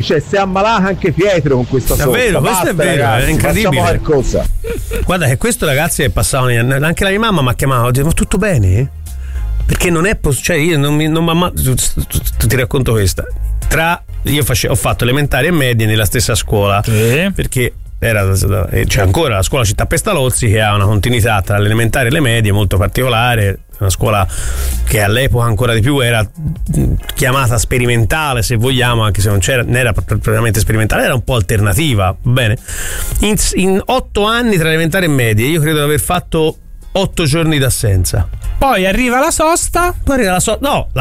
Cioè, si è ammalato anche Pietro con questa sosta. È vero, questo è vero, ragazzi, è incredibile. Qualcosa. Guarda che questo, ragazzi, passavano anche la mia mamma mi ha chiamato oggi, ma tutto bene? Perché non è cioè io non ti racconto questa. Io ho fatto elementari e medie nella stessa scuola, perché c'è ancora la scuola Città Pestalozzi, che ha una continuità tra le elementari e le medie molto particolare, una scuola che all'epoca ancora di più era chiamata sperimentale, se vogliamo, anche se non era propriamente sperimentale, era un po' alternativa, bene. In 8 anni tra elementari e medie io credo di aver fatto 8 giorni d'assenza. Poi arriva la sosta. La sosta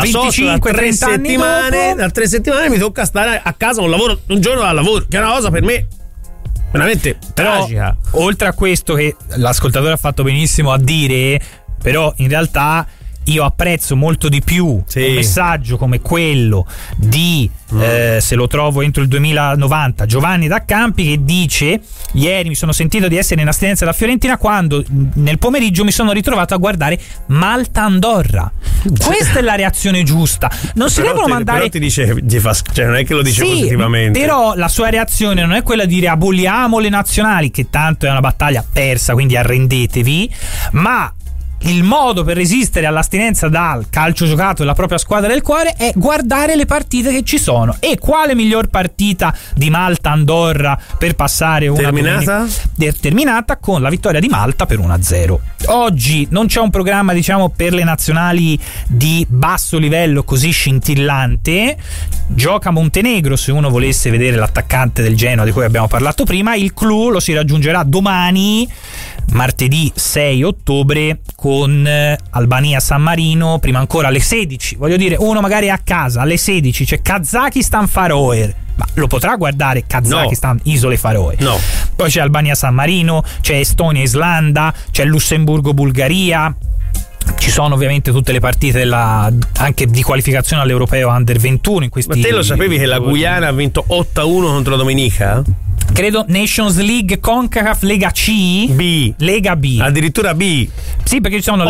da 3 settimane mi tocca stare a casa un giorno dal lavoro, che è una cosa per me veramente tragica. Oltre a questo, che l'ascoltatore ha fatto benissimo a dire, però in realtà io apprezzo molto di più un messaggio come quello di se lo trovo entro il 2090, Giovanni da Campi, che dice: ieri mi sono sentito di essere in astinenza da Fiorentina quando nel pomeriggio mi sono ritrovato a guardare Malta-Andorra. Questa è la reazione giusta. Non si devono mandare. Però ti dice, cioè non è che lo dice positivamente. Però la sua reazione non è quella di dire aboliamo le nazionali, che tanto è una battaglia persa, quindi arrendetevi, ma il modo per resistere all'astinenza dal calcio giocato e la propria squadra del cuore è guardare le partite che ci sono. E quale miglior partita di Malta-Andorra per passare una terminata con la vittoria di Malta per 1-0. Oggi non c'è un programma, diciamo, per le nazionali di basso livello così scintillante. Gioca Montenegro, se uno volesse vedere l'attaccante del Genoa di cui abbiamo parlato prima. Il clou lo si raggiungerà domani, martedì 6 ottobre, con Albania-San Marino, prima ancora alle 16. Voglio dire, uno magari a casa alle 16 c'è Kazakistan-Faroe, ma lo potrà guardare Kazakistan, no. Isole Faroe. No. Poi c'è Albania-San Marino, c'è Estonia-Islanda, c'è Lussemburgo-Bulgaria. Ci sono ovviamente tutte le partite anche di qualificazione all'Europeo Under 21 in questi. Ma te lo sapevi che la Guyana ha vinto 8-1 contro la Dominica? Credo Nations League CONCACAF Lega C Lega B, addirittura B. Sì, perché ci sono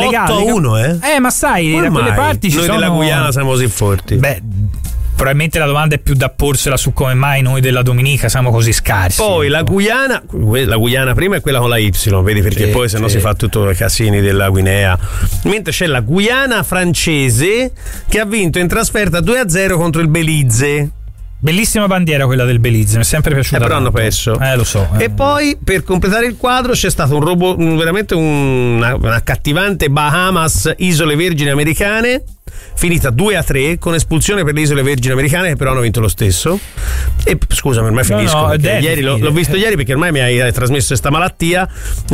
8-1 ma sai, da quelle parti noi della Guyana siamo così forti. Beh, probabilmente la domanda è più da porsela su come mai noi della Dominica siamo così scarsi. Poi la Guyana prima è quella con la Y, vedi, perché poi se no si fa tutto i casini della Guinea. Mentre c'è la Guyana francese che ha vinto in trasferta 2-0 contro il Belize. Bellissima bandiera quella del Belize, mi è sempre piaciuta. Però hanno perso. Lo so. E poi per completare il quadro c'è stato veramente una accattivante Bahamas Isole Vergini Americane, finita 2-3 con espulsione per le Isole Vergini Americane, che però hanno vinto lo stesso. E scusami, ormai finisco. Ieri l'ho visto ieri perché ormai mi hai trasmesso questa malattia.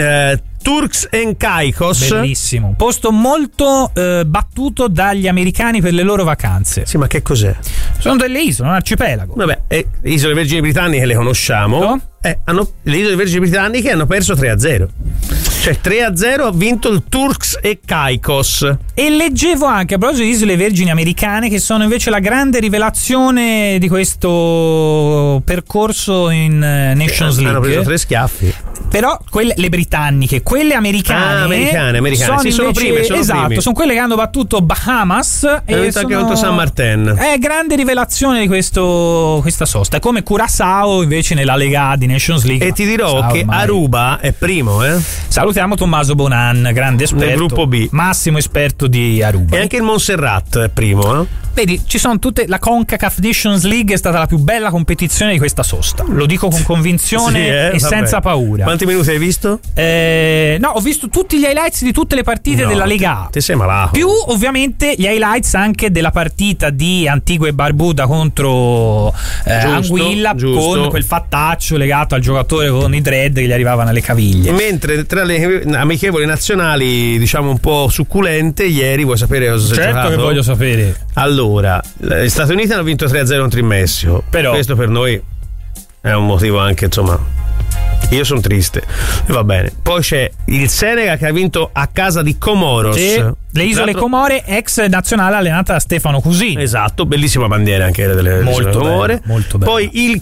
Turks and Caicos, bellissimo, posto molto battuto dagli americani per le loro vacanze. Sì, ma che cos'è? Sono delle isole, un arcipelago. Vabbè, le Isole Vergini Britanniche le conosciamo. No? Le Isole Vergini Britanniche hanno perso 3-0. Cioè 3-0 ha vinto il Turks e Caicos. E leggevo anche a proposito di Isole Vergini Americane, che sono invece la grande rivelazione di questo percorso in Nations League. Hanno preso 3 schiaffi. Però le britanniche, quelle americane, americane. Sono prime. Esatto, sono quelle che hanno battuto Bahamas e anche contro San Martin. È grande rivelazione di questa sosta. È come Curaçao invece nella Lega di Nations League. E ti dirò che Aruba è primo, Salutiamo Tommaso Bonan, grande esperto del gruppo B, massimo esperto di Aruba. E anche il Montserrat è primo, Vedi, ci sono tutte. La CONCACAF Nations League è stata la più bella competizione di questa sosta. Lo dico con convinzione e senza paura. Quanti minuti hai visto? No, ho visto tutti gli highlights di tutte le partite della Lega A. Ti sei malato. Più ovviamente gli highlights anche della partita di Antigua e Barbuda contro Anguilla, con quel fattaccio legato al giocatore con i dread che gli arrivavano alle caviglie. Mentre tra le amichevoli nazionali, diciamo un po' succulente, ieri vuoi sapere cosa si è giocato? Certo che voglio sapere. Allora, gli Stati Uniti hanno vinto 3-0 contro il Messico. Però questo per noi è un motivo anche, insomma, io sono triste. Va bene. Poi c'è il Senegal che ha vinto a casa di Comoros. Le isole Comore, ex nazionale allenata da Stefano Cusini. Esatto, bellissima bandiera anche delle isole Comore. Molto bella. Poi il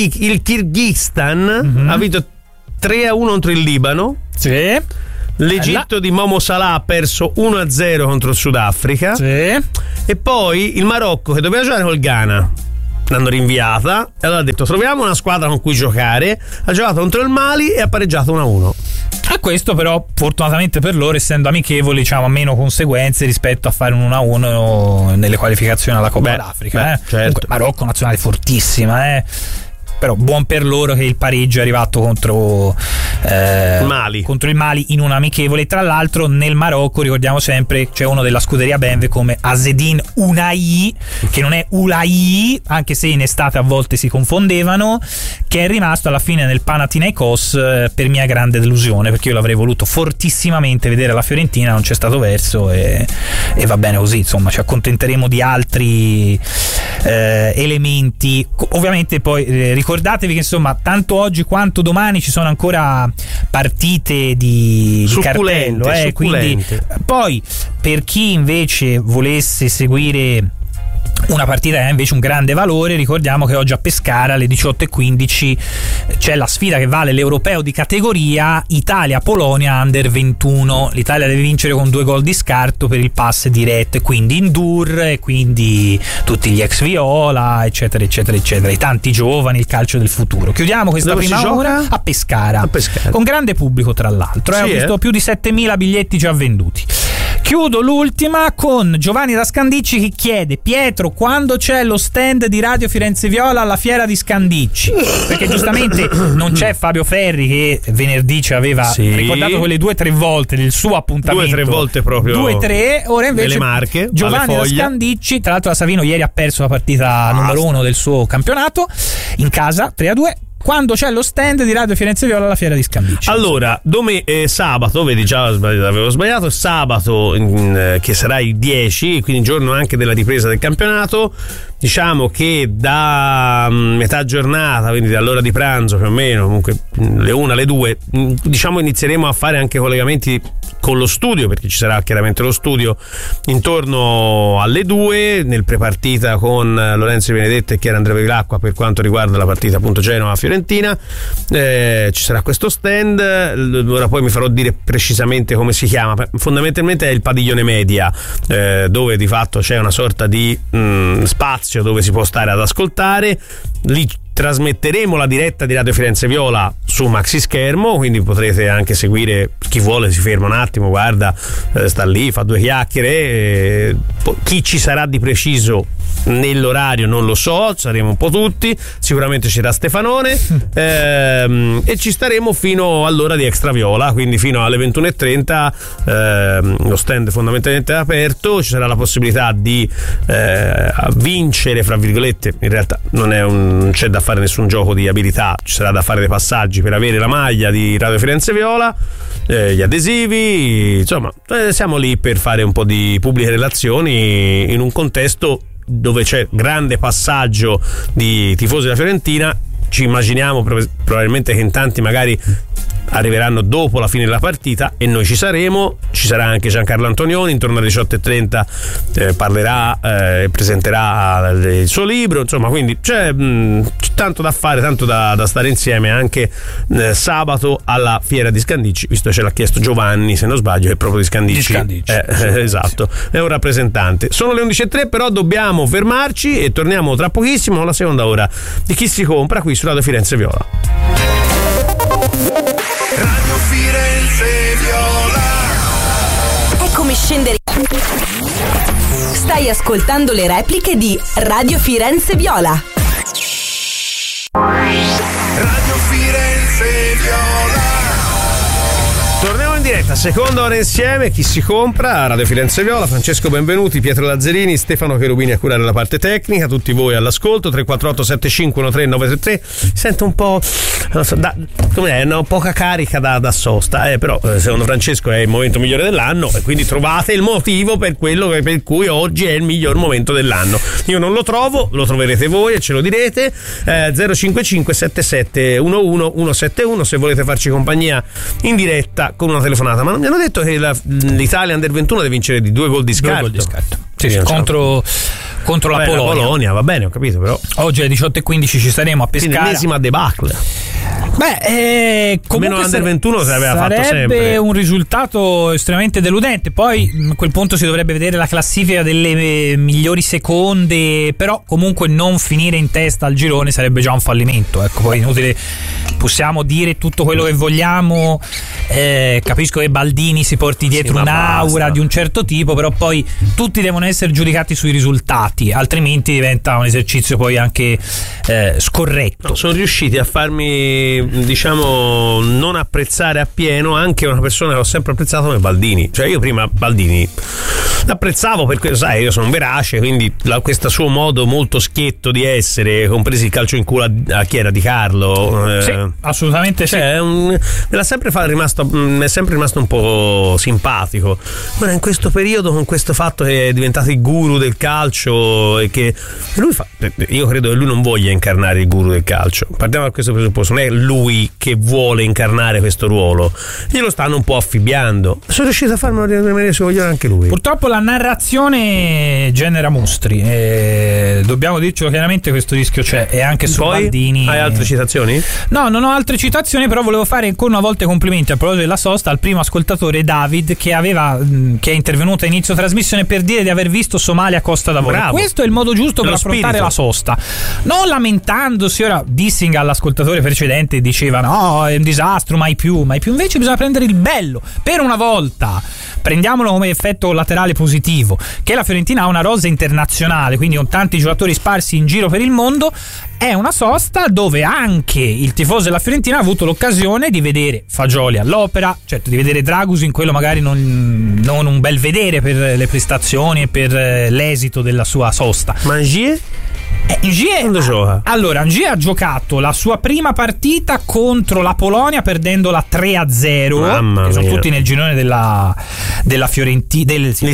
Kirghizistan ha vinto 3-1 contro il Libano. Sì. L'Egitto di Momo Salah ha perso 1-0 contro il Sudafrica. Sì. E poi il Marocco che doveva giocare col Ghana l'hanno rinviata e allora ha detto troviamo una squadra con cui giocare. Ha giocato contro il Mali e ha pareggiato 1-1. A questo però fortunatamente per loro, essendo amichevoli, diciamo, ha meno conseguenze rispetto a fare un 1-1 nelle qualificazioni alla Coppa d'Africa. Certo. Comunque, Marocco nazionale fortissima, però buon per loro che il pareggio è arrivato contro il Mali in un amichevole. Tra l'altro nel Marocco, ricordiamo sempre, c'è uno della scuderia Benve come Azzedine Ounahi, che non è Oulahi, anche se in estate a volte si confondevano, che è rimasto alla fine nel Panathinaikos per mia grande delusione, perché io l'avrei voluto fortissimamente vedere la Fiorentina, non c'è stato verso e va bene così. Insomma, ci accontenteremo di altri elementi. Ovviamente poi ricordatevi che insomma tanto oggi quanto domani ci sono ancora partite di cartello, quindi poi per chi invece volesse seguire una partita che ha invece un grande valore, ricordiamo che oggi a Pescara alle 18:15 c'è la sfida che vale l'europeo di categoria Italia-Polonia Under 21. L'Italia deve vincere con 2 gol di scarto per il pass diretto, e quindi Indur, e quindi tutti gli ex Viola, eccetera eccetera eccetera, i tanti giovani, il calcio del futuro. Chiudiamo questa prima ora a Pescara, con grande pubblico tra l'altro, ho visto più di 7.000 biglietti già venduti. Chiudo l'ultima con Giovanni da Scandicci che chiede: Pietro, quando c'è lo stand di Radio Firenze Viola alla fiera di Scandicci? Perché giustamente non c'è Fabio Ferri, che venerdì ci aveva ricordato quelle 2 o 3 volte del suo appuntamento, 2 o 3 volte proprio 2 o 3. Ora invece Marche, Giovanni da Scandicci, tra l'altro la Savino ieri ha perso la partita numero 1 del suo campionato in casa 3-2. Quando c'è lo stand di Radio Firenze Viola alla fiera di Scandicci? Allora, sabato, vedi già avevo sbagliato, sabato che sarà il 10, quindi il giorno anche della ripresa del campionato. Diciamo che da metà giornata, quindi dall'ora di pranzo più o meno, comunque le 1 alle 2, diciamo inizieremo a fare anche collegamenti con lo studio, perché ci sarà chiaramente lo studio intorno alle 2 nel prepartita con Lorenzo Benedetto e Chiara Andrea Bevilacqua per quanto riguarda la partita appunto Genova-Fiorentina. Ci sarà questo stand, ora poi mi farò dire precisamente come si chiama. Fondamentalmente è il padiglione media, dove di fatto c'è una sorta di spazio dove si può stare ad ascoltare. Lì trasmetteremo la diretta di Radio Firenze Viola su maxi schermo, quindi potrete anche seguire, chi vuole si ferma un attimo, guarda, sta lì, fa 2 chiacchiere. Chi ci sarà di preciso nell'orario non lo so, saremo un po' tutti, sicuramente c'era Stefanone, e ci staremo fino all'ora di Extra Viola, quindi fino alle 21:30. Lo stand fondamentalmente è aperto, ci sarà la possibilità di vincere, fra virgolette, in realtà non c'è da fare nessun gioco di abilità, ci sarà da fare dei passaggi per avere la maglia di Radio Firenze Viola, gli adesivi, insomma siamo lì per fare un po' di pubbliche relazioni in un contesto dove c'è grande passaggio di tifosi della Fiorentina. Ci immaginiamo probabilmente che in tanti magari arriveranno dopo la fine della partita e noi ci saremo. Ci sarà anche Giancarlo Antonioni intorno alle 18:30, parlerà e presenterà il suo libro, insomma, quindi c'è tanto da fare, tanto da stare insieme anche sabato alla fiera di Scandicci, visto che ce l'ha chiesto Giovanni, se non sbaglio, è proprio di Scandicci. Esatto, è un rappresentante. Sono le 11:03, però dobbiamo fermarci e torniamo tra pochissimo alla seconda ora di Chi si compra qui su Radio Firenze Viola. Radio Firenze Viola. È come scendere. Stai ascoltando le repliche di Radio Firenze Viola. Radio Firenze Viola. Torniamo in diretta, seconda ora insieme, Chi si compra, Radio Firenze Viola. Francesco Benvenuti, Pietro Lazzarini, Stefano Cherubini a curare la parte tecnica, tutti voi all'ascolto. 348 7513 933. Sento un po', non so, poca carica da sosta, però secondo Francesco è il momento migliore dell'anno e quindi trovate il motivo per cui oggi è il miglior momento dell'anno. Io non lo trovo, lo troverete voi e ce lo direte. 055 77 11 171 se volete farci compagnia in diretta con una telefonata. Ma non mi hanno detto che l'Italia Under 21 deve vincere di 2 gol di scarto? Sì, contro la Polonia. Va bene, ho capito, però oggi alle 18:15 ci staremo a Pescara. L'ennesima debacle. Comunque Under 21 sarebbe fatto sempre. un risultato estremamente deludente. Poi a quel punto si dovrebbe vedere la classifica delle migliori seconde, però comunque non finire in testa al girone sarebbe già un fallimento. Ecco, poi inutile, possiamo dire tutto quello che vogliamo. Capisco che Baldini si porti dietro un'aura di un certo tipo, però poi tutti devono essere giudicati sui risultati, altrimenti diventa un esercizio poi anche scorretto. No, sono riusciti a farmi, diciamo, non apprezzare appieno anche una persona che ho sempre apprezzato come Baldini. Cioè io prima Baldini l'apprezzavo perché, sai, io sono verace, quindi questo suo modo molto schietto di essere, compresi il calcio in culo a chi era, Di Carlo, sì, assolutamente sì. Me è sempre rimasto un po' simpatico. Ora in questo periodo, con questo fatto che è diventato il guru del calcio e che lui io credo che lui non voglia incarnare il guru del calcio. Partiamo da questo presupposto, non è lui che vuole incarnare questo ruolo, glielo stanno un po' affibbiando. Sono riuscito a farmelo rimanere sui coglioni anche lui. Purtroppo la narrazione genera mostri, dobbiamo dircelo chiaramente, questo rischio c'è, e anche su Baldini. Hai altre citazioni? No, non ho altre citazioni, però volevo fare ancora una volta i complimenti a proposito della sosta al primo ascoltatore David che è intervenuto a inizio trasmissione per dire di aver visto Somalia-Costa d'Avorio. Bravo. Questo è il modo giusto per affrontare la sosta, non lamentandosi. Ora Dissing all'ascoltatore precedente diceva no, è un disastro, mai più, invece bisogna prendere il bello. Per una volta prendiamolo come effetto collaterale positivo, che la Fiorentina ha una rosa internazionale, quindi con tanti giocatori sparsi in giro per il mondo. È una sosta dove anche il tifoso della Fiorentina ha avuto l'occasione di vedere Fagioli all'opera, certo di vedere Dragusin, quello magari non un bel vedere per le prestazioni e per l'esito della sua sosta. Ma Ngier? Quando gioca? Allora, Ngier ha giocato la sua prima partita contro la Polonia perdendola 3-0. Mamma che sono mia. tutti nel girone della Fiorentina,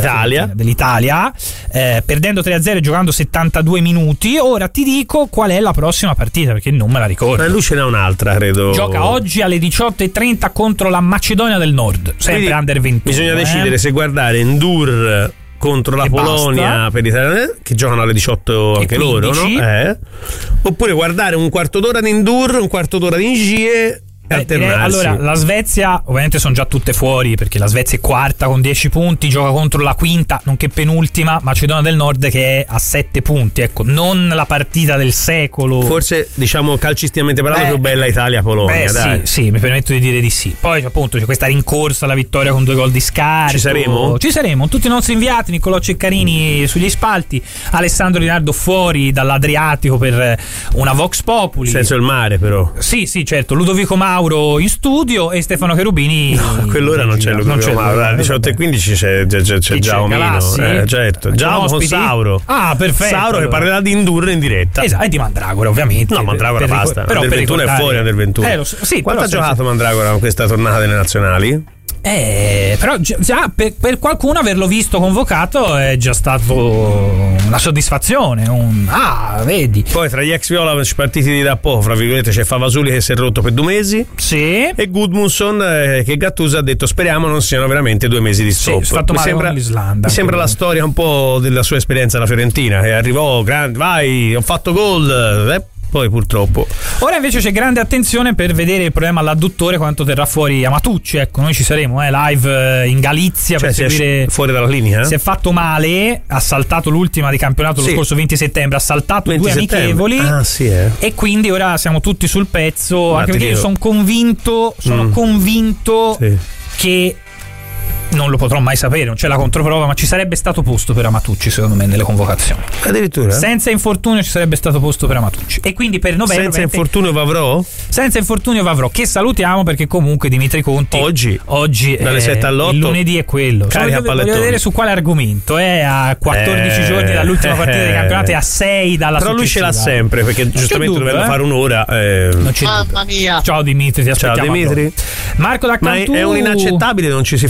dell'Italia, perdendo 3-0 e giocando 72 minuti. Ora ti dico qual è la prossima partita, perché non me la ricordo. Ma lui ce n'è un'altra, credo. Gioca oggi alle 18:30 contro la Macedonia del Nord, sempre Quindi under 21. Bisogna decidere se guardare Ndur contro la Polonia basta. per l'Italia, che giocano alle 18 anche 15. loro, no? Oppure guardare un quarto d'ora di Ndur, un quarto d'ora di Ngier e alternarsi. Allora, la Svezia ovviamente sono già tutte fuori, perché la Svezia è quarta con 10 punti, gioca contro la quinta, nonché penultima Macedonia del Nord, che è a 7 punti. Ecco, non la partita del secolo. Forse, diciamo, calcisticamente parlando, più bella Italia-Polonia, dai. Sì, mi permetto di dire di sì. Poi appunto c'è questa rincorsa alla vittoria con 2 gol di scarto. Ci saremo? Ci saremo, tutti i nostri inviati, Niccolò Ceccarini sugli spalti, Alessandro Rinaldo fuori dall'Adriatico per una Vox Populi. Senza il mare, però. Sì, certo, Ludovico Mauro in studio e Stefano Cherubini. A quell'ora non c'è Ludovico Mauro, alle 18:15 c'è già Omino. Certo, Giacomo con Sauro. Ah, perfetto. Sauro che parlerà di Ndur in diretta. Esatto, e di Mandragora, ovviamente. No, Mandragora basta. Però del 21 è fuori del 21. Sì, quanto ha giocato Mandragora con questa tornata delle nazionali? Però già per qualcuno averlo visto convocato è già stato una soddisfazione. Vedi. Poi tra gli ex Viola partiti di da poco, fra virgolette, c'è Favasuli che si è rotto per 2 mesi. Sì. E Gudmundsson che Gattuso ha detto speriamo non siano veramente 2 mesi di stop. Sì, fatto male con l'Islanda. Mi sembra la storia un po' della sua esperienza alla Fiorentina, che arrivò grande, vai, ho fatto gol. Poi purtroppo. Ora invece c'è grande attenzione per vedere il problema all'adduttore, quanto terrà fuori Amatucci. Ecco, noi ci saremo live in Galizia, cioè, per seguire. Fuori dalla linea? Si è fatto male, ha saltato l'ultima di campionato lo scorso 20 settembre, ha saltato 2 amichevoli. E quindi ora siamo tutti sul pezzo. Anche perché io sono convinto che non lo potrò mai sapere, non c'è la controprova, ma ci sarebbe stato posto per Amatucci, secondo me, nelle convocazioni. Addirittura? Senza infortunio ci sarebbe stato posto per Amatucci. E quindi per novembre. Senza infortunio Vavrò? Senza infortunio Vavrò, che salutiamo, perché comunque Dimitri Conti oggi dalle 7 all'8 il lunedì è quello. Voglio vedere su quale argomento. È a 14 giorni dall'ultima partita di campionato e a 6 dalla però successiva. Lui ce l'ha sempre, perché giustamente doveva fare un'ora. Mamma mia. Ciao Dimitri, ti aspettiamo. Ciao Dimitri. Marco da Cantù. Ma è un inaccettabile, non ci si fa a averlo.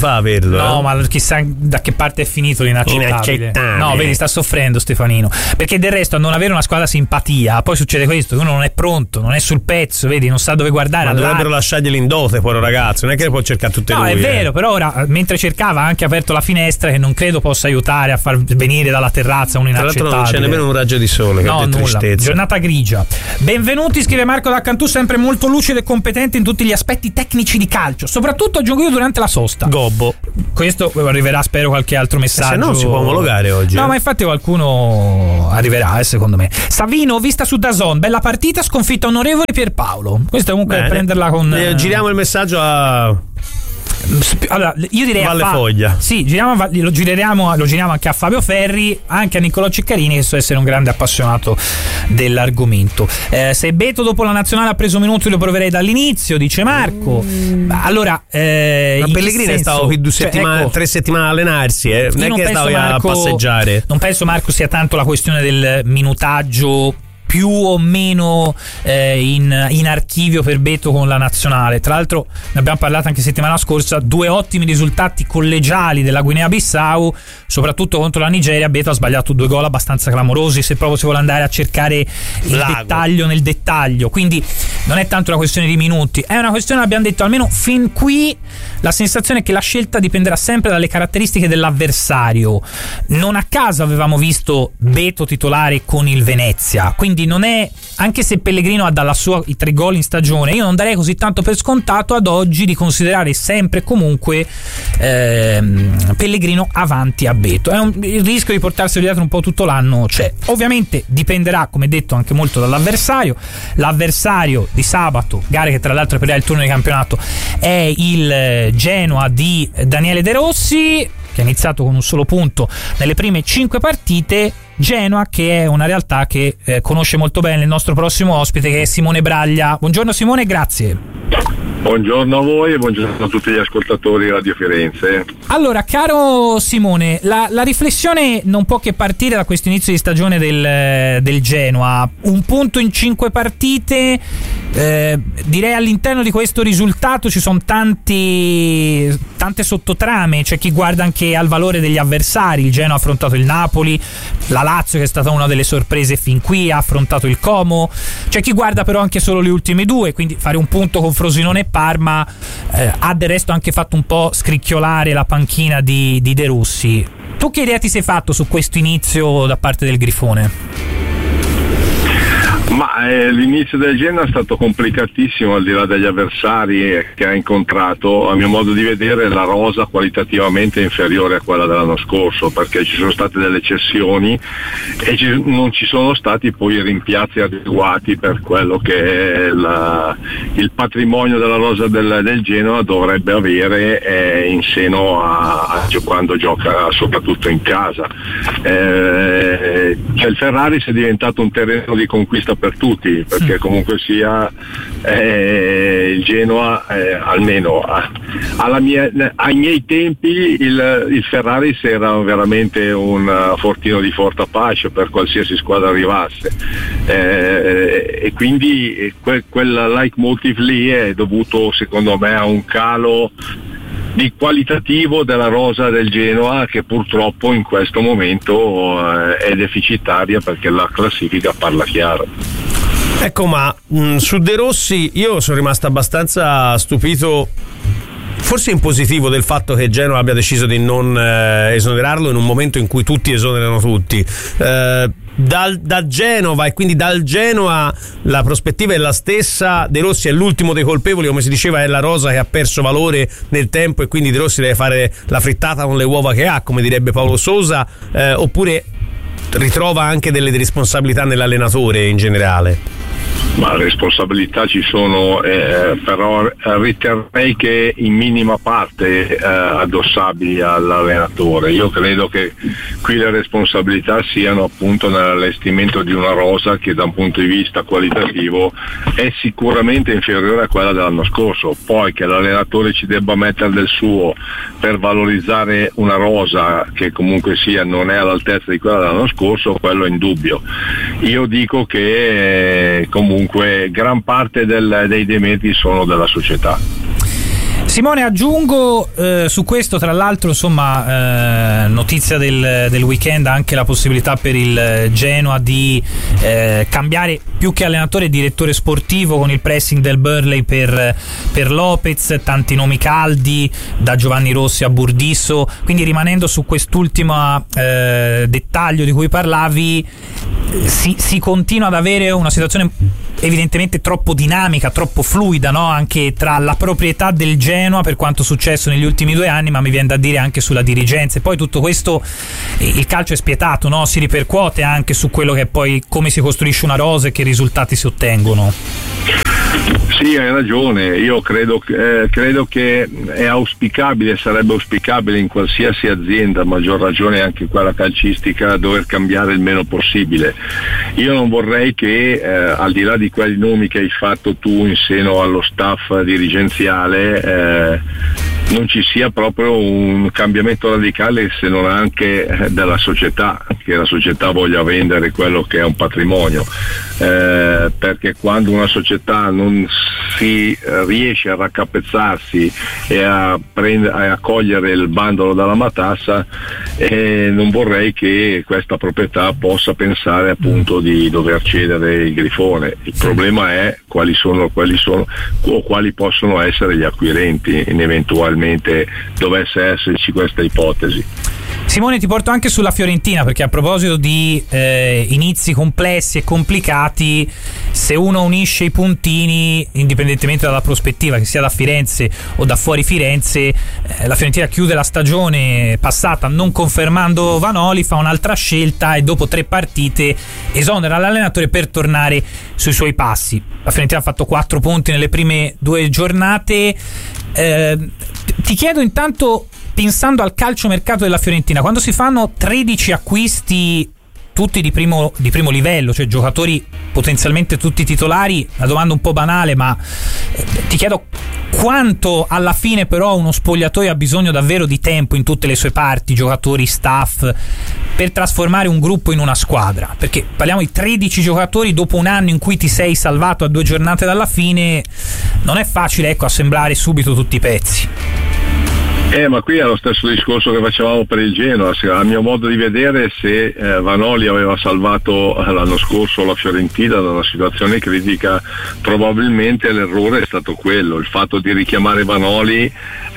bello. No, ma chissà da che parte è finito l'inaccettabile. No, vedi, sta soffrendo Stefanino. Perché del resto, a non avere una squadra simpatia, poi succede questo: che uno non è pronto, non è sul pezzo, vedi, non sa dove guardare. Ma dovrebbero lasciarglieli in dote, poi ragazzo. Non è che le può cercare tutte lui. No, è vero, però ora, mentre cercava, ha anche aperto la finestra, che non credo possa aiutare a far venire dalla terrazza un inaccettabile. Tra l'altro non c'è nemmeno un raggio di sole, no, che nulla. tristezza. Giornata grigia. Benvenuti, scrive Marco da Cantù, sempre molto lucido e competente in tutti gli aspetti tecnici di calcio, soprattutto aggiungo io durante la sosta. Gobbo. Questo arriverà, spero, qualche altro messaggio. Se no si può omologare oggi. No, ma infatti qualcuno arriverà, secondo me. Savino, vista su DAZN, bella partita, sconfitta onorevole Pierpaolo. Questo comunque è prenderla con... Giriamo il messaggio a... Allora, io direi Valle Foglia. Sì, lo giriamo anche a Fabio Ferri, anche a Niccolò Ciccarini, che so essere un grande appassionato dell'argomento. Se Beto dopo la nazionale ha preso minuti, lo proverei dall'inizio, dice Marco. Allora, ma Pellegrini è stato 3 settimane a allenarsi, non è che stavo a passeggiare. Non penso, Marco, sia tanto la questione del minutaggio più o meno in archivio per Beto con la nazionale. Tra l'altro ne abbiamo parlato anche settimana scorsa, 2 ottimi risultati collegiali della Guinea-Bissau, soprattutto contro la Nigeria. Beto ha sbagliato 2 gol abbastanza clamorosi, se proprio si vuole andare a cercare il dettaglio nel dettaglio. Quindi non è tanto una questione di minuti, è una questione, abbiamo detto, almeno fin qui la sensazione è che la scelta dipenderà sempre dalle caratteristiche dell'avversario. Non a caso avevamo visto Beto titolare con il Venezia, quindi non è, anche se Pellegrino ha dalla sua i 3 gol in stagione, io non darei così tanto per scontato ad oggi di considerare sempre e comunque Pellegrino avanti a Beto. Il rischio di portarselo dietro un po' tutto l'anno c'è. Ovviamente dipenderà, come detto, anche molto dall'avversario. L'avversario di sabato, gare che tra l'altro aprirà il turno di campionato, è il Genoa di Daniele De Rossi, che ha iniziato con un solo punto nelle prime 5 partite. Genoa, che è una realtà che conosce molto bene il nostro prossimo ospite, che è Simone Braglia. Buongiorno Simone, grazie. Buongiorno a voi e buongiorno a tutti gli ascoltatori di Radio Firenze. Allora, caro Simone, la riflessione non può che partire da questo inizio di stagione del Genoa. Un punto in 5 partite, direi all'interno di questo risultato ci sono tante sottotrame. C'è chi guarda anche al valore degli avversari. Il Genoa ha affrontato il Napoli, la Lazio, che è stata una delle sorprese fin qui, ha affrontato il Como. C'è chi guarda però anche solo le ultime 2, quindi fare un punto con Frosinone e Parma ha del resto anche fatto un po' scricchiolare la panchina di De Rossi. Tu che idea ti sei fatto su questo inizio da parte del Grifone? Ma l'inizio del Genoa è stato complicatissimo, al di là degli avversari che ha incontrato. A mio modo di vedere la rosa qualitativamente è inferiore a quella dell'anno scorso, perché ci sono state delle cessioni e non ci sono stati poi i rimpiazzi adeguati per quello che è il patrimonio della rosa del Genoa dovrebbe avere in seno a quando gioca soprattutto in casa. Il Ferraris è diventato un terreno di conquista per tutti, perché comunque sia il Genoa, almeno ai miei tempi il Ferraris era veramente un fortino di forte Apache per qualsiasi squadra arrivasse, e quindi quel leitmotiv lì è dovuto secondo me a un calo di qualitativo della rosa del Genoa, che purtroppo in questo momento è deficitaria, perché la classifica parla chiaro. Ecco, ma su De Rossi io sono rimasto abbastanza stupito, forse in positivo, del fatto che Genoa abbia deciso di non esonerarlo in un momento in cui tutti esonerano tutti. Da Genova, e quindi dal Genoa la prospettiva è la stessa. De Rossi è l'ultimo dei colpevoli, come si diceva, è la rosa che ha perso valore nel tempo, e quindi De Rossi deve fare la frittata con le uova che ha, come direbbe Paolo Sosa, oppure ritrova anche delle responsabilità nell'allenatore in generale? Ma responsabilità ci sono, però riterrei che in minima parte addossabili all'allenatore. Io credo che qui le responsabilità siano appunto nell'allestimento di una rosa che da un punto di vista qualitativo è sicuramente inferiore a quella dell'anno scorso. Poi che l'allenatore ci debba mettere del suo per valorizzare una rosa che comunque sia non è all'altezza di quella dell'anno scorso, quello è indubbio. Io dico che comunque gran parte dei demeriti sono della società. Simone, aggiungo su questo, tra l'altro, insomma, notizia del weekend, anche la possibilità per il Genoa di cambiare più che allenatore direttore sportivo con il pressing del Burnley per Lopez, tanti nomi caldi da Giovanni Rossi a Burdisso, quindi rimanendo su quest'ultimo dettaglio di cui parlavi, si continua ad avere una situazione evidentemente troppo dinamica, troppo fluida, no? Anche tra la proprietà del Genoa, per quanto successo negli ultimi 2 anni, ma mi viene da dire anche sulla dirigenza. E poi tutto questo, il calcio è spietato, no? Si ripercuote anche su quello che è poi come si costruisce una rosa e che risultati si ottengono. Sì, hai ragione, io credo che è auspicabile, sarebbe auspicabile in qualsiasi azienda, a maggior ragione anche quella calcistica, dover cambiare il meno possibile. Io non vorrei che al di là di quei nomi che hai fatto tu in seno allo staff dirigenziale non ci sia proprio un cambiamento radicale, se non anche della società, che la società voglia vendere quello che è un patrimonio, perché quando una società non si riesce a raccapezzarsi e a cogliere il bandolo dalla matassa, non vorrei che questa proprietà possa pensare appunto di dover cedere il Grifone. Il problema è quali sono o quali possono essere gli acquirenti in eventualmente dovesse esserci questa ipotesi. Simone, ti porto anche sulla Fiorentina, perché a proposito di inizi complessi e complicati, se uno unisce i puntini indipendentemente dalla prospettiva, che sia da Firenze o da fuori Firenze, la Fiorentina chiude la stagione passata non confermando Vanoli, fa un'altra scelta e dopo 3 partite esonera l'allenatore per tornare sui suoi passi. La Fiorentina ha fatto 4 punti nelle prime 2 giornate. Ti chiedo intanto, pensando al calciomercato della Fiorentina, quando si fanno 13 acquisti tutti di primo livello, cioè giocatori potenzialmente tutti titolari, la domanda un po' banale, ma ti chiedo quanto alla fine però uno spogliatoio ha bisogno davvero di tempo in tutte le sue parti, giocatori, staff, per trasformare un gruppo in una squadra, perché parliamo di 13 giocatori dopo un anno in cui ti sei salvato a 2 giornate dalla fine, non è facile, ecco, assemblare subito tutti i pezzi. Ma qui è lo stesso discorso che facevamo per il Genoa. A mio modo di vedere, se Vanoli aveva salvato l'anno scorso la Fiorentina da una situazione critica, probabilmente l'errore è stato quello. Il fatto di richiamare Vanoli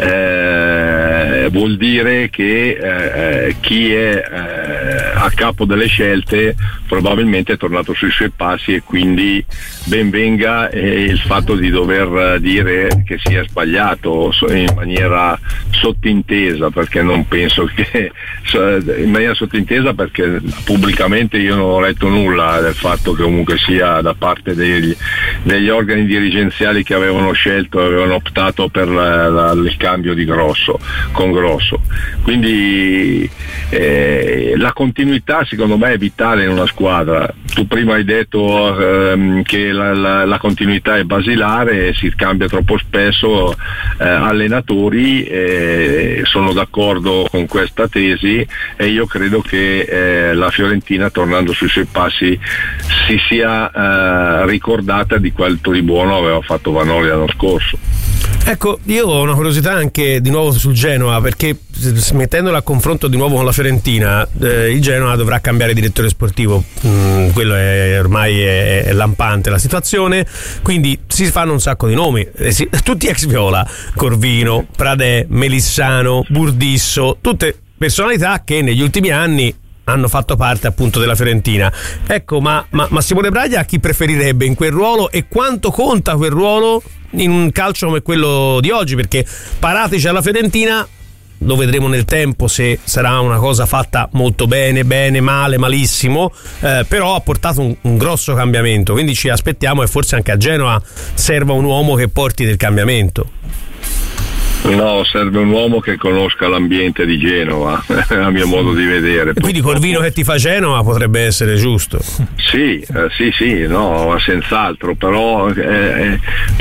vuol dire che chi è a capo delle scelte probabilmente è tornato sui suoi passi, e quindi ben venga il fatto di dover dire che sia sbagliato in maniera sottintesa, perché non penso che in maniera sottintesa, perché pubblicamente io non ho letto nulla del fatto che comunque sia da parte degli organi dirigenziali che avevano optato per il cambio di Grosso con Grosso. Quindi la continuità secondo me è vitale in una squadra. Tu prima hai detto che la continuità è basilare e si cambia troppo spesso allenatori, sono d'accordo con questa tesi, e io credo che la Fiorentina, tornando sui suoi passi, si sia ricordata di quanto di buono aveva fatto Vanoli l'anno scorso. Ecco, io ho una curiosità anche di nuovo sul Genoa, perché mettendolo a confronto di nuovo con la Fiorentina, il Genoa dovrà cambiare direttore sportivo, quello ormai è lampante la situazione, quindi si fanno un sacco di nomi, tutti ex Viola, Corvino, Pradè, Melissano, Burdisso, tutte personalità che negli ultimi anni hanno fatto parte appunto della Fiorentina. Ecco, ma Simone Braglia chi preferirebbe in quel ruolo, e quanto conta quel ruolo in un calcio come quello di oggi? Perché Paratici alla Fiorentina lo vedremo nel tempo se sarà una cosa fatta molto bene, male, malissimo, però ha portato un grosso cambiamento, quindi ci aspettiamo che forse anche a Genova serva un uomo che porti del cambiamento. No, serve un uomo che conosca l'ambiente di Genova, a mio modo di vedere. Quindi Corvino che ti fa Genova potrebbe essere giusto. Sì, no, senz'altro, però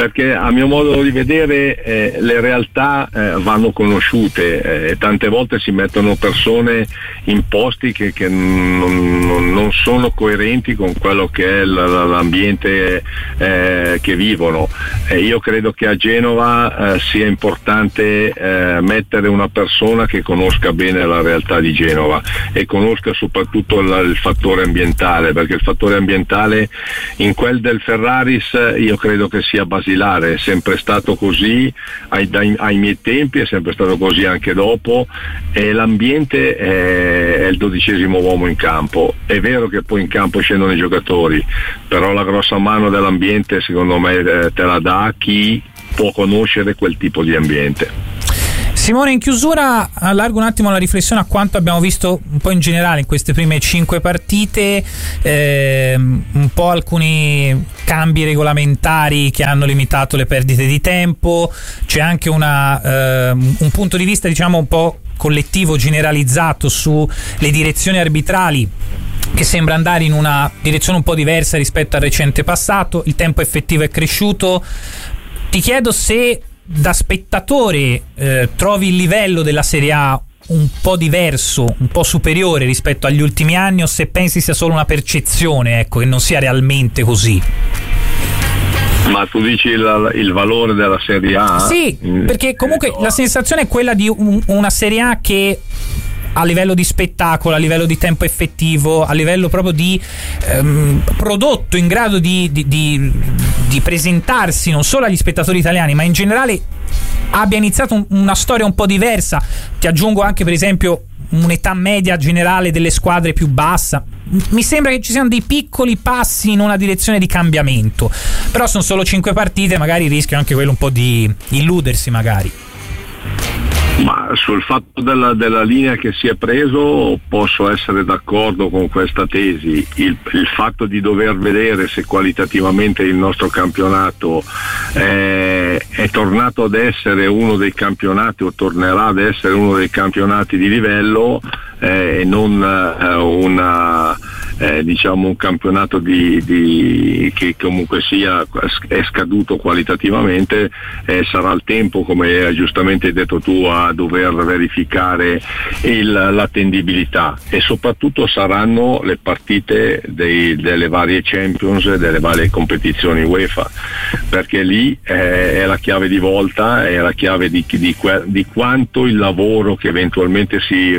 perché a mio modo di vedere le realtà vanno conosciute, tante volte si mettono persone in posti che non sono coerenti con quello che è l'ambiente che vivono. Io credo che a Genova sia importante mettere una persona che conosca bene la realtà di Genova e conosca soprattutto il fattore ambientale, perché il fattore ambientale in quel del Ferraris io credo che sia basilare, è sempre stato così ai miei tempi, è sempre stato così anche dopo, e l'ambiente è il 12° uomo in campo. È vero che poi in campo scendono i giocatori, però la grossa mano dell'ambiente secondo me te la dà chi può conoscere quel tipo di ambiente. Simone, in chiusura allargo un attimo la riflessione a quanto abbiamo visto un po' in generale in queste prime 5 partite, un po' alcuni cambi regolamentari che hanno limitato le perdite di tempo, c'è anche un punto di vista diciamo un po' collettivo generalizzato sulle direzioni arbitrali che sembra andare in una direzione un po' diversa rispetto al recente passato, il tempo effettivo è cresciuto. Ti chiedo se da spettatore trovi il livello della Serie A un po' diverso, un po' superiore rispetto agli ultimi anni, o se pensi sia solo una percezione, ecco, che non sia realmente così. Ma tu dici il valore della Serie A? Sì, perché comunque la sensazione è quella di una Serie A che a livello di spettacolo, a livello di tempo effettivo, a livello proprio di prodotto in grado di presentarsi non solo agli spettatori italiani ma in generale abbia iniziato una storia un po' diversa. Ti aggiungo anche per esempio un'età media generale delle squadre più bassa. Mi sembra che ci siano dei piccoli passi in una direzione di cambiamento, però sono solo 5 partite, magari rischia anche quello un po' di illudersi magari. Ma sul fatto della linea che si è preso posso essere d'accordo con questa tesi. Il fatto di dover vedere se qualitativamente il nostro campionato è tornato ad essere uno dei campionati o tornerà ad essere uno dei campionati di livello e non diciamo un campionato che comunque sia è scaduto qualitativamente, sarà il tempo, come giustamente hai detto tu, a dover verificare l'attendibilità, e soprattutto saranno le partite delle varie Champions e delle varie competizioni UEFA, perché lì è la chiave di volta, è la chiave di quanto il lavoro che eventualmente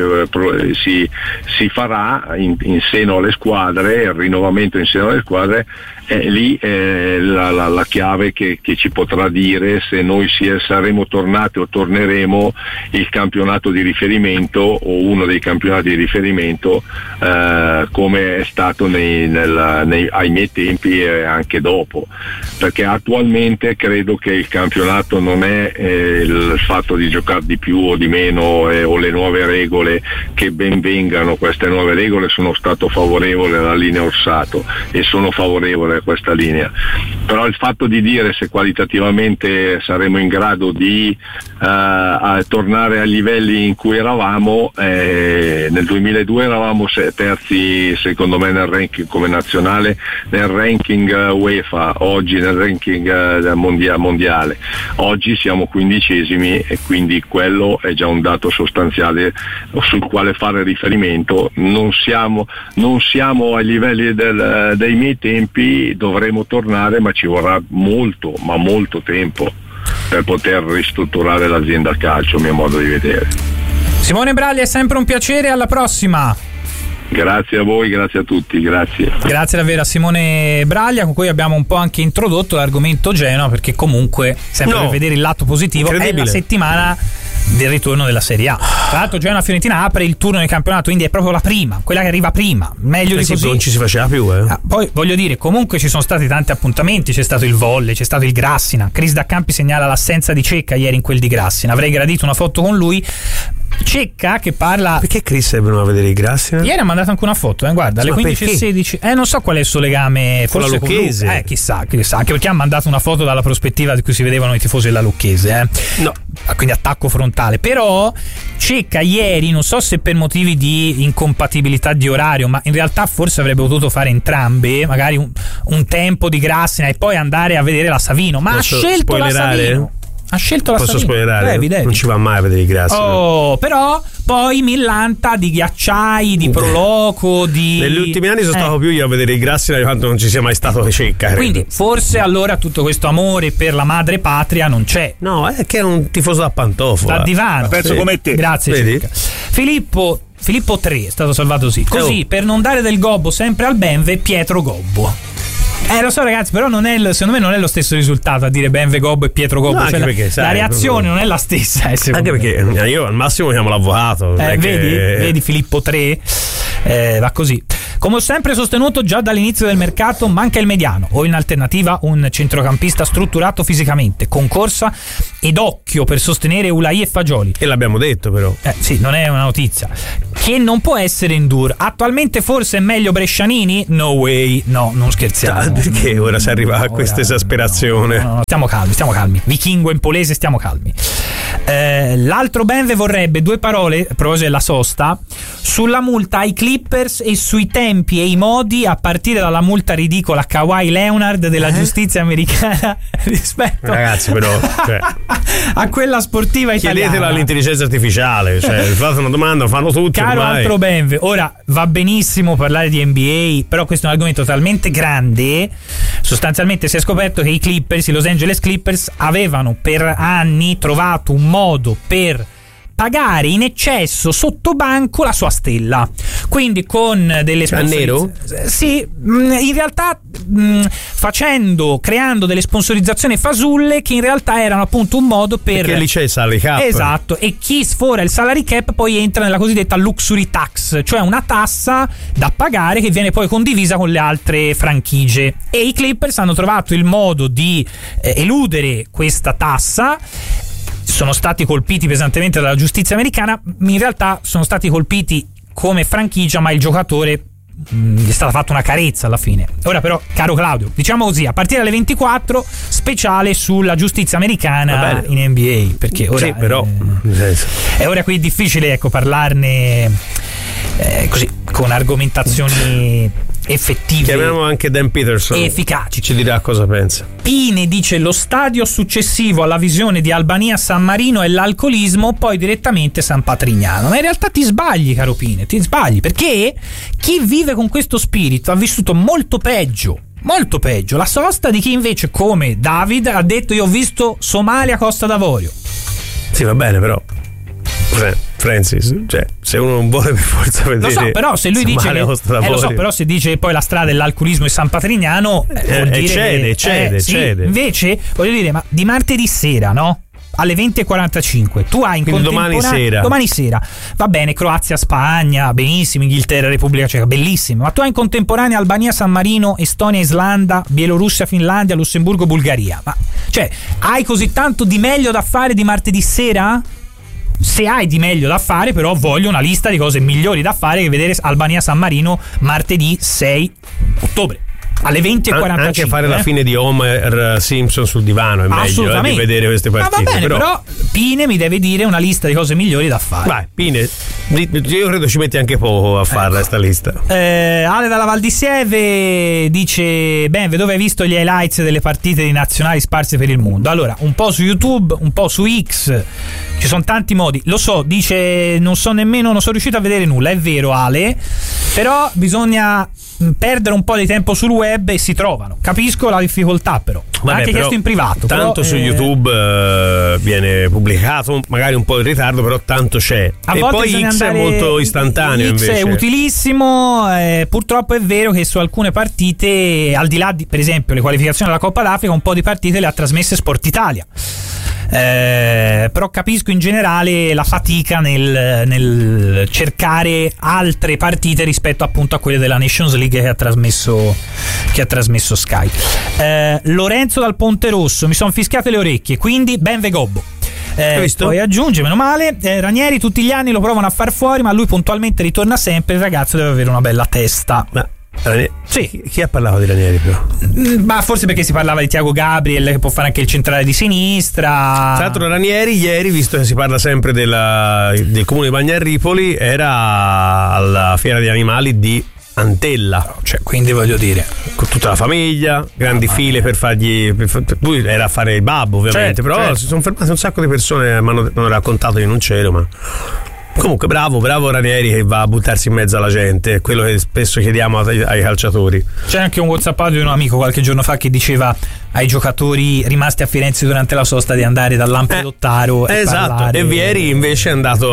si farà in seno alle squadre, il rinnovamento in seno alle squadre, lì è la chiave che ci potrà dire se noi saremo tornati o torneremo il campionato di riferimento o uno dei campionati di riferimento come è stato ai miei tempi e anche dopo, perché attualmente credo che il campionato non è il fatto di giocare di più o di meno o le nuove regole, che ben vengano queste nuove regole. Sono stato favorevole alla linea Orsato e sono favorevole a questa linea, però il fatto di dire se qualitativamente saremo in grado di tornare ai livelli in cui eravamo nel 2002 eravamo terzi secondo me nel ranking come nazionale, nel ranking UEFA, oggi nel ranking mondiale, oggi siamo 15esimi e quindi quello è già un dato sostanziale sul quale fare riferimento. Non siamo ai livelli dei miei tempi, dovremo tornare, ma ci vorrà molto, ma molto tempo per poter ristrutturare l'azienda calcio, a mio modo di vedere. Simone Braglia, è sempre un piacere, alla prossima. Grazie a voi, grazie a tutti, grazie. Grazie davvero a Simone Braglia, con cui abbiamo un po' anche introdotto l'argomento Genoa, perché comunque, sempre per vedere il lato positivo, è la settimana del ritorno della Serie A. Tra l'altro Genoa-Fiorentina apre il turno del campionato, quindi è proprio la prima, quella che arriva prima, meglio di così. Non ci si faceva più. Poi voglio dire, comunque ci sono stati tanti appuntamenti, c'è stato il volley, c'è stato il Grassina. Chris Daccampi segnala l'assenza di Cecca ieri in quel di Grassina, avrei gradito una foto con lui. Cecca che parla. Perché Chris è venuto a vedere i Grassi? Ieri ha mandato anche una foto, guarda, alle 15:16. Non so qual è il suo legame, forse con la Lucchese. Chissà, anche perché ha mandato una foto dalla prospettiva di cui si vedevano i tifosi della Lucchese. No. Quindi attacco frontale. Però Cecca ieri, non so se per motivi di incompatibilità di orario, ma in realtà forse avrebbe potuto fare entrambe, magari un tempo di Grassina e poi andare a vedere la Savino, ma Posso ha scelto la spoilerare? Savino. Ha scelto la Posso Savino. spoilerare? Devi. Non ci va mai a vedere i Grassi. Però poi millanta di ghiacciai, di proloco, di. Negli ultimi anni sono stato più io a vedere i Grassi di quanto non ci sia mai stato Cecca. Quindi forse allora tutto questo amore per la madre patria non c'è. No, è che è un tifoso da pantofola. Da divano. Penso come te. Grazie. Vedi? Cecca. Filippo 3 è stato salvato così. Per non dare del gobbo sempre al Benve, Pietro Gobbo. Lo so ragazzi, però secondo me non è lo stesso risultato a dire Benve Gobbo e Pietro Gobbo. No, perché, la reazione non è la stessa. Anche perché io al massimo chiamo l'avvocato. Vedi Filippo 3 va così. Come ho sempre sostenuto già dall'inizio del mercato, manca il mediano o in alternativa un centrocampista strutturato fisicamente, con corsa ed occhio per sostenere Ulai e Fagioli. E l'abbiamo detto però. Sì, non è una notizia. Che non può essere Endur. Attualmente forse è meglio Brescianini? No way, no, non scherziamo. Perché ora si arriva a questa esasperazione? No, stiamo calmi. Vichingo Empolese, stiamo calmi. L'altro Benve vorrebbe 2 parole, a proposito della sosta, sulla multa ai Clippers e sui tempi e i modi, a partire dalla multa ridicola a Kawhi Leonard della giustizia americana rispetto ragazzi però a quella sportiva italiana. Chiedetelo all'intelligenza artificiale, fate una domanda, fanno tutti. Caro ormai. altro Benve, ora va benissimo parlare di NBA, però questo è un argomento talmente grande. Sostanzialmente si è scoperto che i Los Angeles Clippers avevano per anni trovato un modo per pagare in eccesso sotto banco la sua stella, quindi con delle nero? Sì, in realtà creando delle sponsorizzazioni fasulle che in realtà erano appunto un modo per, perché lì c'è il salary cap. Esatto, e chi sfora il salary cap poi entra nella cosiddetta luxury tax, cioè una tassa da pagare che viene poi condivisa con le altre franchigie, e i Clippers hanno trovato il modo di eludere questa tassa. Sono stati colpiti pesantemente dalla giustizia americana, in realtà sono stati colpiti come franchigia, ma il giocatore gli è stata fatta una carezza alla fine. Ora però, caro Claudio, diciamo così, a partire dalle 24 speciale sulla giustizia americana in NBA, perché ora sì, però è ora qui difficile parlarne così con argomentazioni effettive. Chiamiamo anche Dan Peterson, efficaci. Ci dirà cosa pensa. Pine dice: lo stadio successivo alla visione di Albania San Marino è l'alcolismo, poi direttamente San Patrignano. Ma in realtà ti sbagli, caro Pine, ti sbagli, perché chi vive con questo spirito ha vissuto molto peggio la sosta di chi invece, come David, ha detto: io ho visto Somalia, Costa d'Avorio. Sì, va bene, però Francis, cioè, se uno non vuole per forza vedere, lo so, però se lui dice lo so, però se dice poi la strada dell'alcolismo è San Patrignano, vuol dire cede. Invece, voglio dire, ma di martedì sera, no? Alle 20:45 tu hai in contemporanea domani sera va bene, Croazia-Spagna, benissimo, Inghilterra-Repubblica Ceca, bellissimo, ma tu hai in contemporanea Albania-San Marino, Estonia-Islanda, Bielorussia-Finlandia, Lussemburgo-Bulgaria. Ma cioè, hai così tanto di meglio da fare di martedì sera? Se hai di meglio da fare, però voglio una lista di cose migliori da fare che vedere Albania-San Marino martedì 6 ottobre alle 20:45. Anche fare la fine di Homer Simpson sul divano è meglio di vedere queste partite. Ma va bene, però Pine mi deve dire una lista di cose migliori da fare. Vai, Pine, io credo ci metti anche poco a farla questa lista. Ale dalla Val di Sieve dice: Benve, dove hai visto gli highlights delle partite di nazionali sparse per il mondo? Allora, un po' su YouTube, un po' su X, ci sono tanti modi. Lo so, dice non sono riuscito a vedere nulla. È vero, Ale, però bisogna perdere un po' di tempo sul web e si trovano. Capisco la difficoltà, però. Vabbè, anche chiesto in privato. Tanto però, su YouTube viene pubblicato, magari un po' in ritardo, però tanto c'è. A e volte poi X è molto istantaneo. X invece è utilissimo. Purtroppo è vero che su alcune partite, al di là di, per esempio, le qualificazioni della Coppa d'Africa, un po' di partite le ha trasmesse Sport Italia. Però capisco in generale la fatica nel cercare altre partite rispetto appunto a quelle della Nations League che ha trasmesso Sky. Lorenzo dal Ponte Rosso: mi sono fischiate le orecchie, quindi Benve Gobbo. Poi aggiunge, meno male, Ranieri tutti gli anni lo provano a far fuori, ma lui puntualmente ritorna sempre. Il ragazzo deve avere una bella testa. Sì, chi ha parlato di Ranieri però? Ma forse perché si parlava di Thiago Gabriel, che può fare anche il centrale di sinistra. Tra l'altro Ranieri ieri, visto che si parla sempre del comune di Bagnarripoli, era alla fiera degli animali di Antella, cioè, quindi voglio dire, con tutta la famiglia, grandi file per fargli lui era a fare il babbo ovviamente, però si sono fermate un sacco di persone, mi hanno raccontato, io non c'ero, ma comunque bravo Ranieri che va a buttarsi in mezzo alla gente, quello che spesso chiediamo ai calciatori. C'è anche un WhatsApp di un amico qualche giorno fa che diceva ai giocatori rimasti a Firenze durante la sosta di andare dal Lampedottaro esatto, e Vieri invece è andato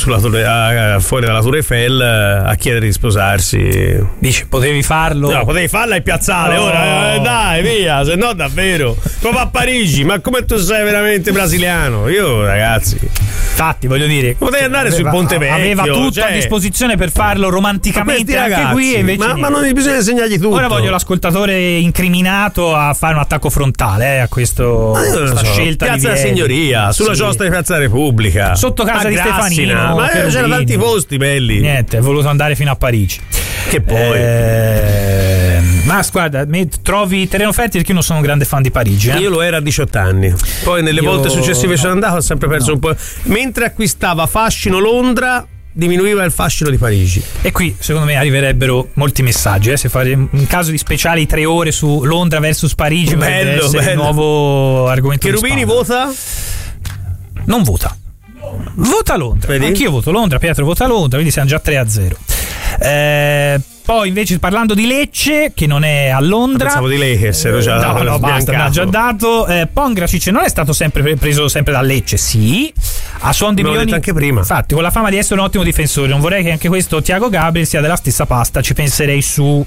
fuori dalla Tour Eiffel a chiedere di sposarsi. Dice, potevi farlo? No, potevi farla in piazzale, ora dai via, se no davvero proprio a Parigi, ma come tu sei veramente brasiliano? Io ragazzi, infatti voglio dire, potevi andare sul Ponte Vecchio, aveva tutto a disposizione per farlo romanticamente anche ragazzi, qui, e invece ma non bisogna insegnargli tutto. Ora voglio l'ascoltatore incriminato a fare un attacco frontale a questa scelta Piazza di della Signoria, sulla giostra di Piazza Repubblica, sotto casa di Stefanino, ma c'erano tanti posti belli. Niente, è voluto andare fino a Parigi. Che poi ma guarda, trovi terreno fertile, perché io non sono un grande fan di Parigi. Io lo ero a 18 anni, poi nelle volte successive sono andato, ho sempre perso un po'. Mentre acquistava fascino Londra, diminuiva il fascino di Parigi. E qui secondo me arriverebbero molti messaggi, se fare in caso di speciali 3 ore su Londra versus Parigi, bello, il nuovo argomento. Cherubini vota? Non vota. Vota Londra. Vedi? Anch'io voto Londra, Pietro vota Londra, quindi siamo già 3-0. Poi invece parlando di Lecce, che non è a Londra, pensavo di Lakers, no, basta, mi ha già dato. Pongracic non è stato preso sempre da Lecce, sì, a suon di milioni, anche prima. Infatti, con la fama di essere un ottimo difensore, non vorrei che anche questo Thiago Gabriel sia della stessa pasta, ci penserei su.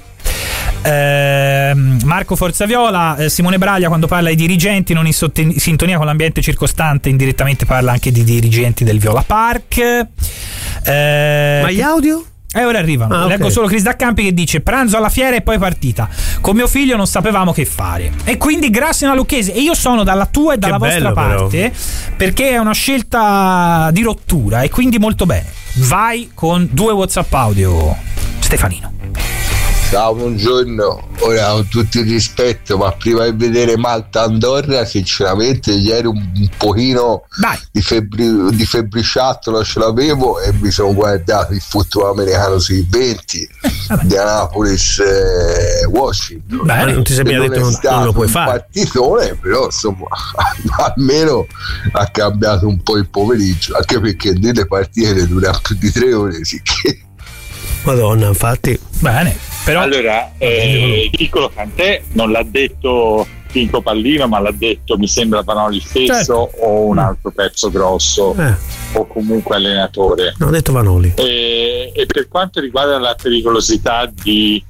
Marco Forzaviola, Simone Braglia quando parla ai dirigenti non in sintonia con l'ambiente circostante, indirettamente parla anche di dirigenti del Viola Park. Ma gli audio? Ora arrivano. Leggo solo Chris Daccampi che dice: pranzo alla fiera e poi partita. Con mio figlio non sapevamo che fare. E quindi Grassina Lucchese. E io sono dalla tua e dalla vostra parte, perché è una scelta di rottura. E quindi molto bene. Vai con 2 WhatsApp audio, Stefanino. Ciao, buongiorno. Ora, con tutto il rispetto, ma prima di vedere Malta-Andorra, sinceramente ieri un pochino di febbriciattolo ce l'avevo e mi sono guardato il football americano sui 20 di Annapolis Washington. Beh, non ti sei mai detto che non lo puoi fare. Partitone, però insomma almeno ha cambiato un po' il pomeriggio, anche perché delle partite che durano più di 3 ore, sicché. Madonna, infatti. Bene, però allora piccolo Cantè non l'ha detto Pinco Pallino, ma l'ha detto, mi sembra, Vanoli stesso, o un altro pezzo grosso o comunque allenatore. No, ho detto Vanoli. E per quanto riguarda la pericolosità di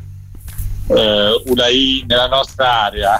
Unai nella nostra area,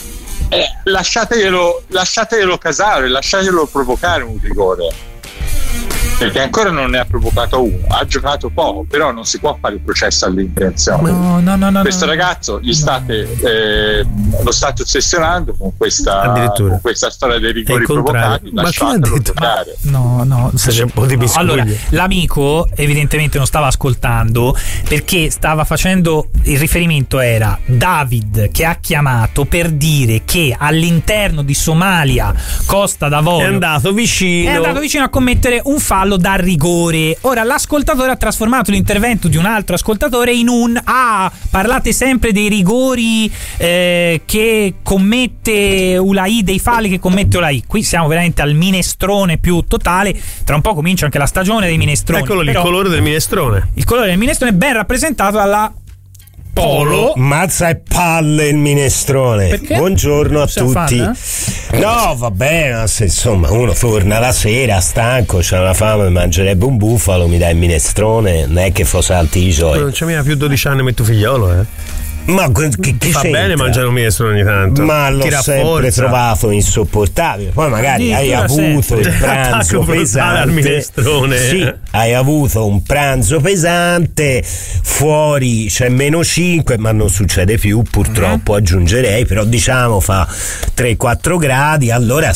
lasciateglielo casare, lasciatelo provocare un rigore, perché ancora non ne ha provocato uno, ha giocato poco, però non si può fare il processo all'intenzione. No, questo ragazzo lo state ossessionando con questa storia dei rigori provocati. Lasciatelo giocare. No, c'è un po' di biscuglie. Allora, l'amico evidentemente non stava ascoltando, perché stava facendo il riferimento, era David che ha chiamato per dire che all'interno di Somalia, Costa d'Avorio, è andato vicino a commettere un fallo da rigore. Ora l'ascoltatore ha trasformato l'intervento di un altro ascoltatore in un parlate sempre dei rigori che commette Ulai, dei falli che commette Ulai. Qui siamo veramente al minestrone più totale. Tra un po' comincia anche la stagione dei minestroni. Eccolo lì, il colore del minestrone. Il colore del minestrone è ben rappresentato dalla Polo. Mazza e palle il minestrone. Perché? Buongiorno a tutti. No, vabbè, ma se insomma uno torna la sera stanco, c'ha una fame, mangerebbe un bufalo, mi dai il minestrone, non è che fosse antiso. Non c'è mica più 12 anni metto figliolo, Ma che fa bene mangiare un minestrone ogni tanto. Ma l'ho sempre trovato insopportabile. Poi magari hai avuto il pranzo pesante al minestrone. Sì, hai avuto un pranzo pesante, fuori c'è -5, ma non succede più purtroppo, aggiungerei, però diciamo fa 3-4 gradi, allora sì,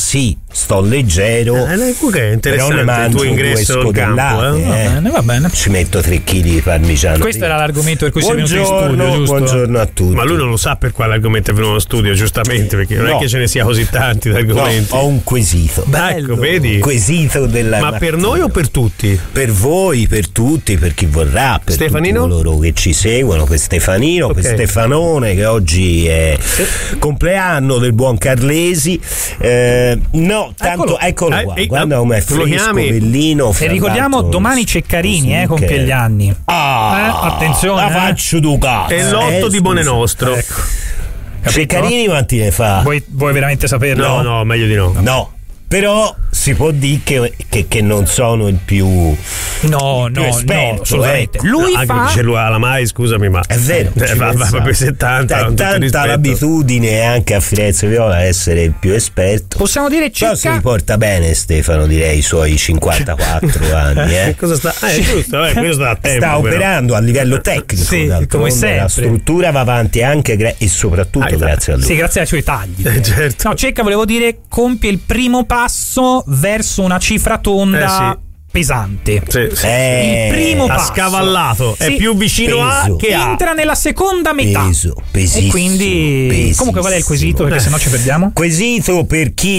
sto leggero, è però ne il mangio tuo ingresso in campo, va bene. Ci metto 3 kg di parmigiano. Questo era l'argomento per cui sei venuto in studio, giusto? Buongiorno a tutti. Ma lui non lo sa per quale argomento è venuto in studio, giustamente, perché non è che ce ne sia così tanti di argomenti. Ho un quesito. Ecco, vedi? Quesito della Ma mattina. per noi o per tutti? Per voi, per tutti, per chi vorrà, per Stefanino? tutti coloro che ci seguono, per Stefanino, per Stefanone, che oggi è compleanno del buon Carlesi. No, tanto eccolo qua. Guarda come è fresco, bellino. E ricordiamo domani Ceccarini compie gli anni. Attenzione, la faccio tu cazzo. È l'8 di Bone Nostro. Ecco. Ceccarini quanti ne fa? Vuoi veramente saperlo? No, meglio di no. No. Però si può dire che non sono il più esperto, assolutamente. Lui anche fa, dice lui alla mai, scusami, ma è vero, va per 70. Tanta l'abitudine anche a Firenze Viola essere il più esperto. Possiamo dire Però si riporta bene Stefano, direi i suoi 54 anni. Cosa sta? Giusto, questo sta a tempo. Sta operando a livello tecnico, sì, come sempre. La struttura va avanti anche e soprattutto grazie a lui. Sì, grazie ai suoi tagli. Certo. No, Cecca, volevo dire, compie il primo passo verso una cifra tonda pesante. Il primo passo. Ha scavallato, è più vicino peso. che entra nella seconda metà. Pesissimo. E quindi comunque qual è il quesito? Perché sennò ci perdiamo. Quesito per chi